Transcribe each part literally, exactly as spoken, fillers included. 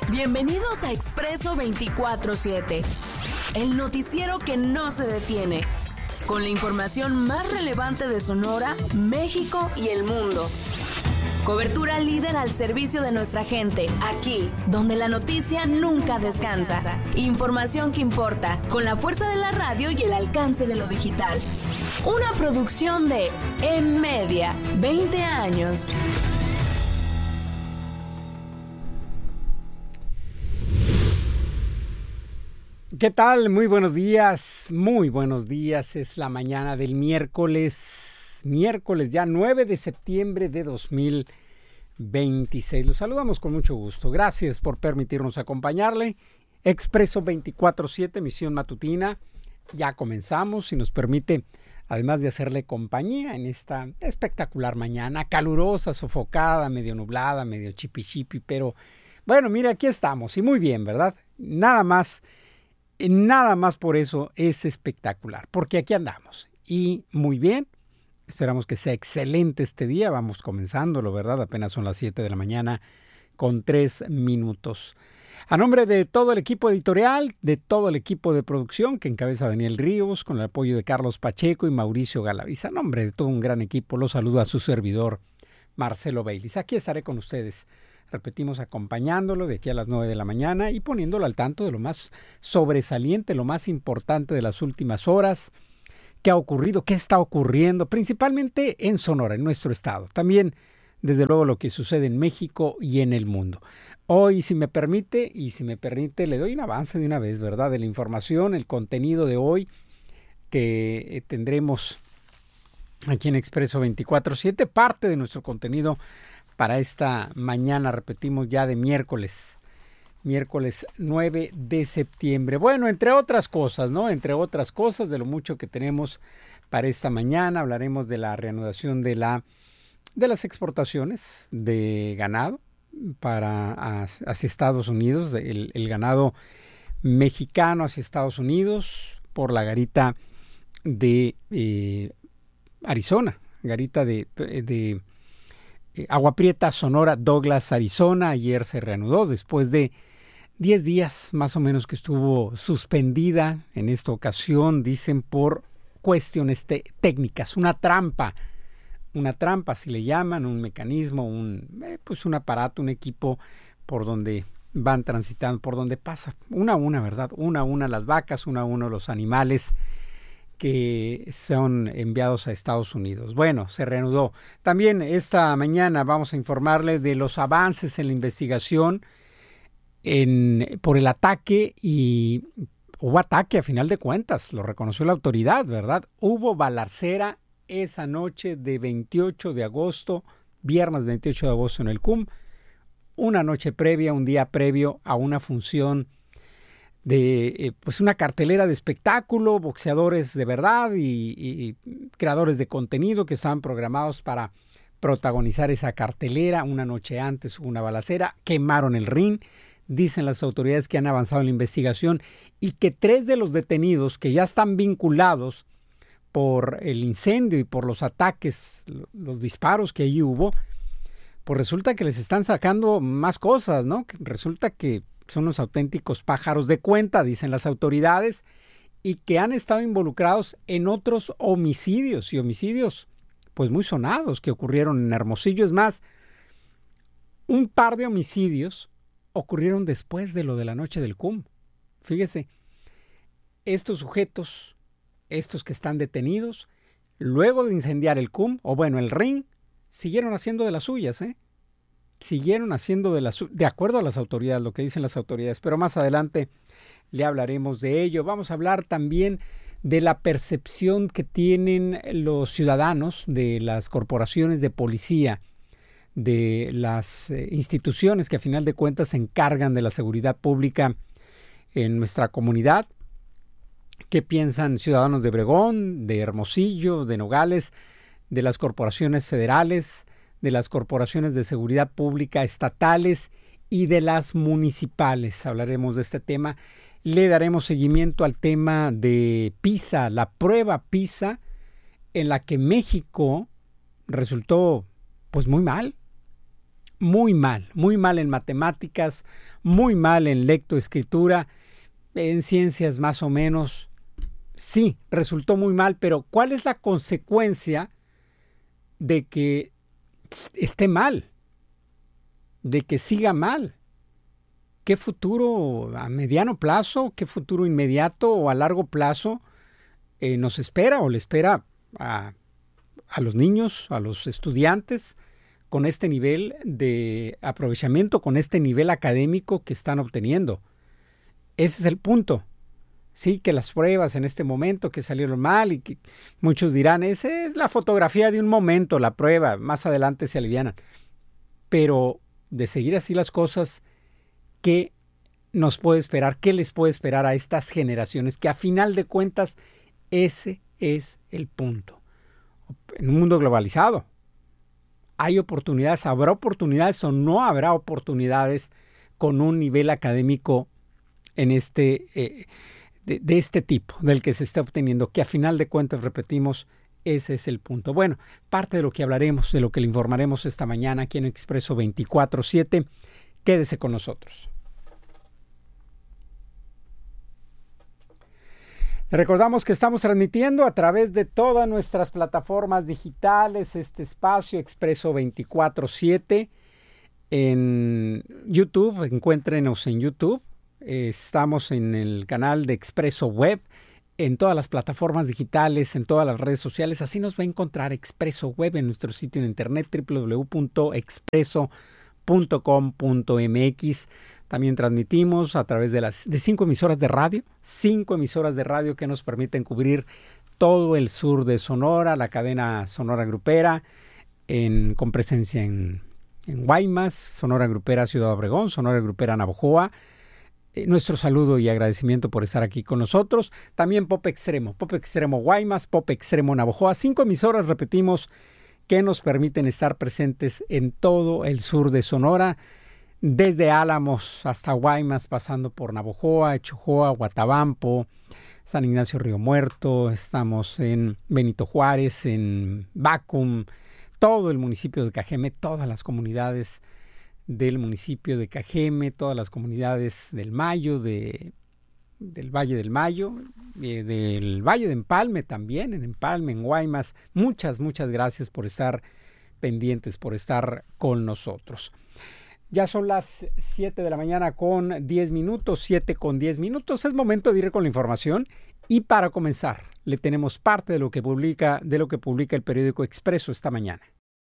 Bienvenidos a Expreso veinticuatro siete, el noticiero que no se detiene, con la información más relevante de Sonora, México y el mundo. Cobertura líder al servicio de nuestra gente, aquí, donde la noticia nunca descansa. Información que importa, con la fuerza de la radio y el alcance de lo digital. Una producción de En Media, veinte años. ¿Qué tal? Muy buenos días, muy buenos días. Es la mañana del miércoles, miércoles ya nueve de septiembre de dos mil veintiséis. Los saludamos con mucho gusto. Gracias por permitirnos acompañarle. Expreso veinticuatro siete, emisión matutina. Ya comenzamos, si nos permite, además de hacerle compañía en esta espectacular mañana, calurosa, sofocada, medio nublada, medio chipi chipi, pero bueno, mire, aquí estamos y muy bien, ¿verdad? Nada más. Nada más por eso es espectacular, porque aquí andamos y muy bien, esperamos que sea excelente este día, vamos comenzándolo, ¿verdad? Apenas son las siete de la mañana con tres minutos. A nombre de todo el equipo editorial, de todo el equipo de producción que encabeza Daniel Ríos, con el apoyo de Carlos Pacheco y Mauricio Galaviza, a nombre de todo un gran equipo, los saluda a su servidor Marcelo Baylis. Aquí estaré con ustedes. Repetimos, acompañándolo de aquí a las nueve de la mañana y poniéndolo al tanto de lo más sobresaliente, lo más importante de las últimas horas, qué ha ocurrido, qué está ocurriendo, principalmente en Sonora, en nuestro estado. También, desde luego, lo que sucede en México y en el mundo. Hoy, si me permite, y si me permite, le doy un avance de una vez, ¿verdad?, de la información, el contenido de hoy que tendremos aquí en Expreso veinticuatro siete, parte de nuestro contenido para esta mañana, repetimos, ya de miércoles, miércoles nueve de septiembre. Bueno, entre otras cosas, ¿no? Entre otras cosas, de lo mucho que tenemos para esta mañana, hablaremos de la reanudación de, la, de las exportaciones de ganado para hacia Estados Unidos, el, el ganado mexicano hacia Estados Unidos por la garita de eh, Arizona, garita de... de Agua Prieta, Sonora, Douglas, Arizona. Ayer se reanudó después de diez días más o menos que estuvo suspendida en esta ocasión, dicen por cuestiones te- técnicas, una trampa, una trampa si le llaman, un mecanismo, un eh, pues un aparato, un equipo por donde van transitando, por donde pasa, una a una, ¿verdad? Una a una las vacas, una a uno los animales que son enviados a Estados Unidos. Bueno, se reanudó. También esta mañana vamos a informarle de los avances en la investigación en, por el ataque y hubo ataque a final de cuentas, lo reconoció la autoridad, ¿verdad? Hubo balacera esa noche de veintiocho de agosto, viernes veintiocho de agosto en el C U M, una noche previa, un día previo a una función de eh, pues una cartelera de espectáculo, boxeadores de verdad y, y, y creadores de contenido que estaban programados para protagonizar esa cartelera. Una noche antes hubo una balacera, quemaron el ring, dicen las autoridades que han avanzado en la investigación y que tres de los detenidos que ya están vinculados por el incendio y por los ataques, los disparos que allí hubo, pues resulta que les están sacando más cosas, ¿no? Resulta que son unos auténticos pájaros de cuenta, dicen las autoridades, y que han estado involucrados en otros homicidios, y homicidios pues muy sonados que ocurrieron en Hermosillo. Es más, un par de homicidios ocurrieron después de lo de la noche del C U M. Fíjese, estos sujetos, estos que están detenidos, luego de incendiar el C U M, o bueno, el ring, siguieron haciendo de las suyas, ¿eh? siguieron haciendo de, la, de acuerdo a las autoridades, lo que dicen las autoridades, pero más adelante le hablaremos de ello. Vamos a hablar también de la percepción que tienen los ciudadanos de las corporaciones de policía, de las eh, instituciones que a final de cuentas se encargan de la seguridad pública en nuestra comunidad. ¿Qué piensan ciudadanos de Obregón, de Hermosillo, de Nogales, de las corporaciones federales, de las corporaciones de seguridad pública estatales y de las municipales? Hablaremos de este tema. Le daremos seguimiento al tema de PISA, la prueba PISA, en la que México resultó pues muy mal, muy mal, muy mal en matemáticas, muy mal en lectoescritura, en ciencias más o menos. Sí, resultó muy mal, pero ¿cuál es la consecuencia de que esté mal? De que siga mal. ¿Qué futuro a mediano plazo, qué futuro inmediato o a largo plazo eh, nos espera o le espera a, a los niños, a los estudiantes con este nivel de aprovechamiento, con este nivel académico que están obteniendo? Ese es el punto. Sí, que las pruebas en este momento que salieron mal y que muchos dirán, esa es la fotografía de un momento, la prueba, más adelante se alivianan. Pero de seguir así las cosas, ¿qué nos puede esperar? ¿Qué les puede esperar a estas generaciones? Que a final de cuentas, ese es el punto. En un mundo globalizado, hay oportunidades, habrá oportunidades o no habrá oportunidades con un nivel académico en este, eh, de, de este tipo, del que se está obteniendo, que a final de cuentas, repetimos, ese es el punto. Bueno, parte de lo que hablaremos, de lo que le informaremos esta mañana aquí en Expreso veinticuatro siete, quédese con nosotros. Recordamos que estamos transmitiendo a través de todas nuestras plataformas digitales este espacio Expreso veinticuatro siete en YouTube. Encuéntrenos en YouTube. Estamos en el canal de Expreso Web, en todas las plataformas digitales, en todas las redes sociales. Así nos va a encontrar Expreso Web en nuestro sitio en internet doble u doble u doble u punto expreso punto com punto m x. También transmitimos a través de las de cinco emisoras de radio, cinco emisoras de radio que nos permiten cubrir todo el sur de Sonora, la cadena Sonora Grupera, en, con presencia en, en Guaymas, Sonora Grupera Ciudad Obregón, Sonora Grupera Navojoa. Eh, nuestro saludo y agradecimiento por estar aquí con nosotros. También Pop Extremo, Pop Extremo Guaymas, Pop Extremo Navojoa, cinco emisoras, repetimos, que nos permiten estar presentes en todo el sur de Sonora, desde Álamos hasta Guaymas, pasando por Navojoa, Echojoa, Guatabampo, San Ignacio Río Muerto. Estamos en Benito Juárez, en Bacum, todo el municipio de Cajeme, todas las comunidades del municipio de Cajeme, todas las comunidades del Mayo, de, del Valle del Mayo, eh, del Valle de Empalme también, en Empalme, en Guaymas. Muchas, muchas gracias por estar pendientes, por estar con nosotros. Ya son las siete de la mañana con diez minutos, siete con diez minutos. Es momento de ir con la información y para comenzar le tenemos parte de lo que publica, de lo que publica el periódico Expreso esta mañana.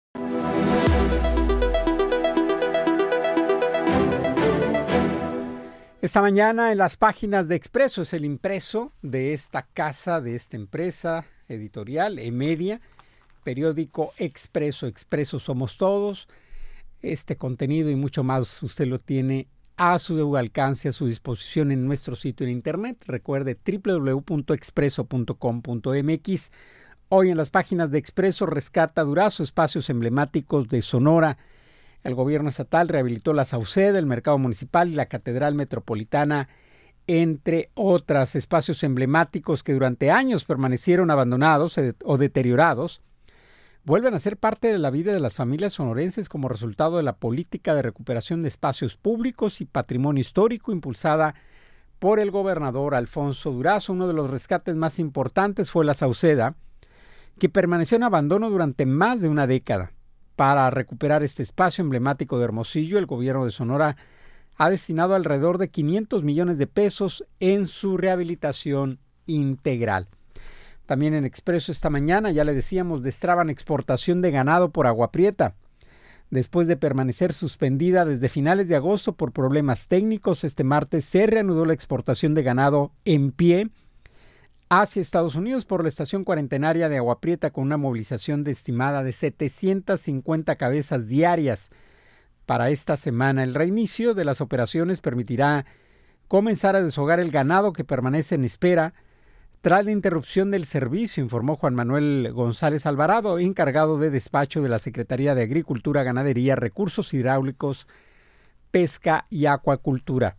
Esta mañana en las páginas de Expreso es el impreso de esta casa, de esta empresa editorial, eMedia, periódico Expreso. Expreso somos todos. Este contenido y mucho más usted lo tiene a su alcance, a su disposición en nuestro sitio en internet. Recuerde doble u doble u doble u punto expreso punto com punto m x. Hoy en las páginas de Expreso, rescata Durazo espacios emblemáticos de Sonora. El gobierno estatal rehabilitó la Sauceda, el mercado municipal y la Catedral Metropolitana, entre otras espacios emblemáticos que durante años permanecieron abandonados o deteriorados. Vuelven a ser parte de la vida de las familias sonorenses como resultado de la política de recuperación de espacios públicos y patrimonio histórico impulsada por el gobernador Alfonso Durazo. Uno de los rescates más importantes fue la Sauceda, que permaneció en abandono durante más de una década. Para recuperar este espacio emblemático de Hermosillo, el gobierno de Sonora ha destinado alrededor de quinientos millones de pesos en su rehabilitación integral. También en Expreso esta mañana, ya le decíamos, destraban exportación de ganado por Agua Prieta. Después de permanecer suspendida desde finales de agosto por problemas técnicos, este martes se reanudó la exportación de ganado en pie hacia Estados Unidos por la estación cuarentenaria de Agua Prieta, con una movilización de estimada de setecientas cincuenta cabezas diarias para esta semana. El reinicio de las operaciones permitirá comenzar a deshogar el ganado que permanece en espera tras la interrupción del servicio, informó Juan Manuel González Alvarado, encargado de despacho de la Secretaría de Agricultura, Ganadería, Recursos Hidráulicos, Pesca y Acuacultura.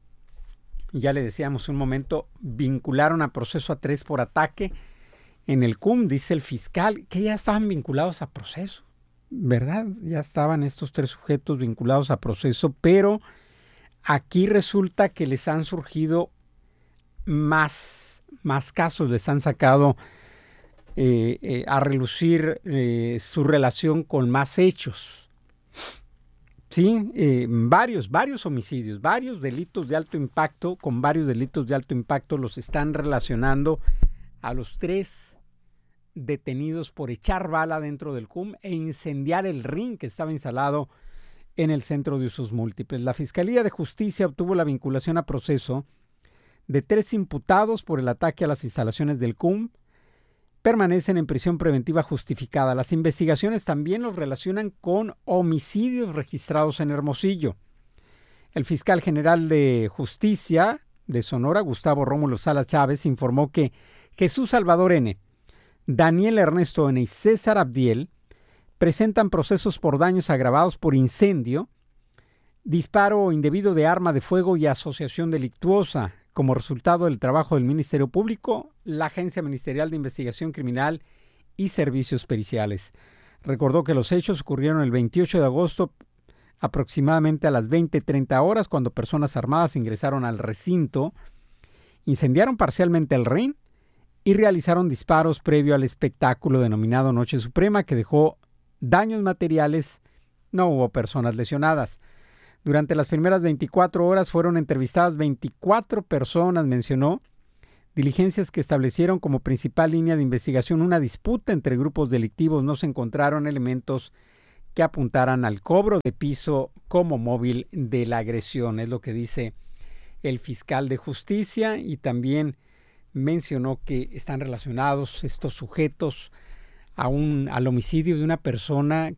Ya le decíamos un momento, vincularon a proceso a tres por ataque en el C U M, dice el fiscal, que ya estaban vinculados a proceso. ¿verdad? Ya estaban estos tres sujetos vinculados a proceso, pero aquí resulta que les han surgido más, más casos, les han sacado eh, eh, a relucir eh, su relación con más hechos. Sí, eh, varios, varios homicidios, varios delitos de alto impacto, con varios delitos de alto impacto los están relacionando a los tres detenidos por echar bala dentro del C U M e incendiar el ring que estaba instalado en el Centro de Usos Múltiples. La Fiscalía de Justicia obtuvo la vinculación a proceso de tres imputados por el ataque a las instalaciones del C U M. Permanecen en prisión preventiva justificada. Las investigaciones también los relacionan con homicidios registrados en Hermosillo. El fiscal general de Justicia de Sonora, Gustavo Rómulo Salas Chávez, informó que Jesús Salvador N., Daniel Ernesto N. y César Abdiel presentan procesos por daños agravados por incendio, disparo indebido de arma de fuego y asociación delictuosa. Como resultado del trabajo del Ministerio Público, la Agencia Ministerial de Investigación Criminal y Servicios Periciales. Recordó que los hechos ocurrieron el veintiocho de agosto aproximadamente a las veinte treinta horas, cuando personas armadas ingresaron al recinto, incendiaron parcialmente el ring y realizaron disparos previo al espectáculo denominado Noche Suprema, que dejó daños materiales. No hubo personas lesionadas. Durante las primeras veinticuatro horas fueron entrevistadas veinticuatro personas, mencionó, diligencias que establecieron como principal línea de investigación una disputa entre grupos delictivos. No se encontraron elementos que apuntaran al cobro de piso como móvil de la agresión, es lo que dice el fiscal de justicia, y también mencionó que están relacionados estos sujetos a un, al homicidio de una persona